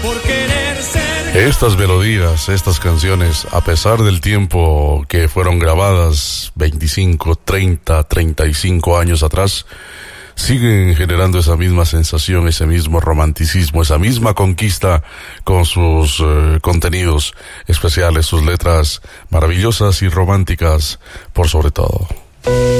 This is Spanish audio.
Estas melodías, estas canciones, a pesar del tiempo que fueron grabadas, 25, 30, 35 años atrás, siguen generando esa misma sensación, ese mismo romanticismo, esa misma conquista con sus contenidos especiales, sus letras maravillosas y románticas por sobre todo.